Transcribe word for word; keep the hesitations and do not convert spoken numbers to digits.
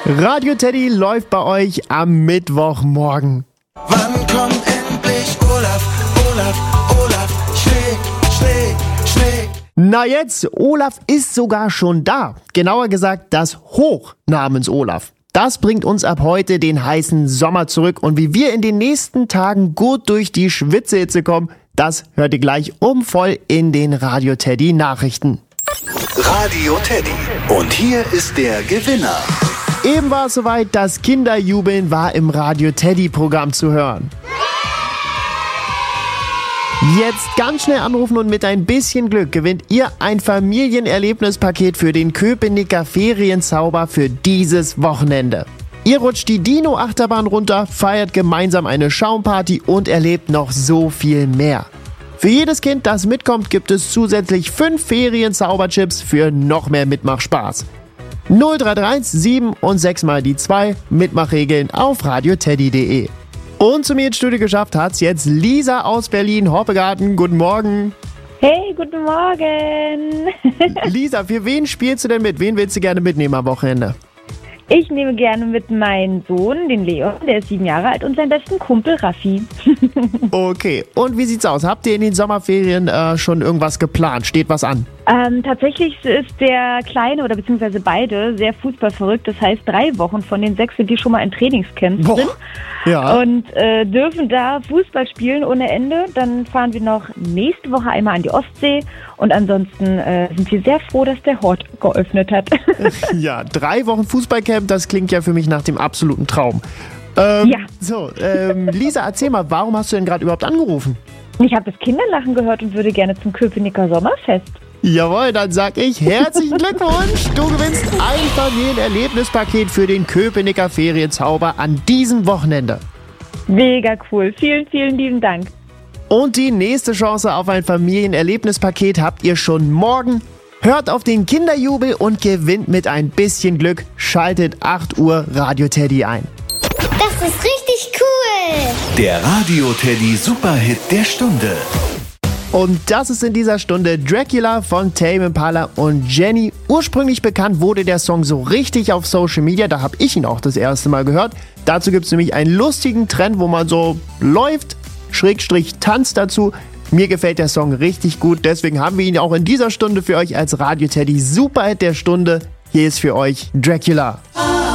Radio Teddy läuft bei euch am Mittwochmorgen. Wann kommt endlich Olaf, Olaf, Olaf, schläg, schläg, schläg. Na jetzt, Olaf ist sogar schon da. Genauer gesagt, das Hoch namens Olaf. Das bringt uns ab heute den heißen Sommer zurück. Und wie wir in den nächsten Tagen gut durch die Schwitzehitze kommen, das hört ihr gleich um voll in den Radio Teddy Nachrichten. Radio Teddy. Und hier ist der Gewinner. Eben war es soweit, das Kinderjubeln war im Radio Teddy Programm zu hören. Jetzt ganz schnell anrufen und mit ein bisschen Glück gewinnt ihr ein Familienerlebnispaket für den Köpenicker Ferienzauber für dieses Wochenende. Ihr rutscht die Dino-Achterbahn runter, feiert gemeinsam eine Schaumparty und erlebt noch so viel mehr. Für jedes Kind, das mitkommt, gibt es zusätzlich fünf Ferienzauberchips für noch mehr Mitmachspaß. null drei drei eins sieben und sechs mal die zwei Mitmachregeln auf radioteddy punkt de. Und zu mir ins Studio geschafft hat's jetzt Lisa aus Berlin, Hoppegarten. Guten Morgen. Hey, guten Morgen. Lisa, für wen spielst du denn mit? Wen willst du gerne mitnehmen am Wochenende? Ich nehme gerne mit meinem Sohn, den Leon, der ist sieben Jahre alt, und seinen besten Kumpel Raffi. Okay, und wie sieht's aus? Habt ihr in den Sommerferien äh, schon irgendwas geplant? Steht was an? Ähm, tatsächlich ist der Kleine oder beziehungsweise beide sehr fußballverrückt. Das heißt, drei Wochen von den sechs sind die schon mal in Trainingscamps Boah. drin. Ja. Und äh, dürfen da Fußball spielen ohne Ende. Dann fahren wir noch nächste Woche einmal an die Ostsee. Und ansonsten äh, sind wir sehr froh, dass der Hort geöffnet hat. Ja, drei Wochen Fußballcamp, das klingt ja für mich nach dem absoluten Traum. Ähm, Ja. So, ähm, Lisa, erzähl mal, warum hast du denn gerade überhaupt angerufen? Ich habe das Kinderlachen gehört und würde gerne zum Köpenicker Sommerfest. Jawohl, dann sag ich herzlichen Glückwunsch. Du gewinnst ein Familienerlebnispaket für den Köpenicker Ferienzauber an diesem Wochenende. Mega cool. Vielen, vielen lieben Dank. Und die nächste Chance auf ein Familienerlebnispaket habt ihr schon morgen. Hört auf den Kinderjubel und gewinnt mit ein bisschen Glück. Schaltet acht Uhr Radio Teddy ein. Das ist richtig cool. Der Radio Teddy Superhit der Stunde. Und das ist in dieser Stunde Dracula von Tame Impala und Jenny. Ursprünglich bekannt wurde der Song so richtig auf Social Media, da habe ich ihn auch das erste Mal gehört. Dazu gibt es nämlich einen lustigen Trend, wo man so läuft, Schrägstrich tanzt dazu. Mir gefällt der Song richtig gut, deswegen haben wir ihn auch in dieser Stunde für euch als Radio Teddy Superhit der Stunde. Hier ist für euch Dracula.